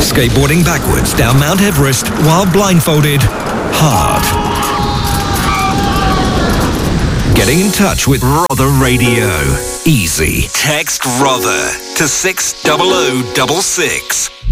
Skateboarding backwards down Mount Everest while blindfolded? Hard. Getting in touch with Rother Radio? Easy. Text Rother to 60066.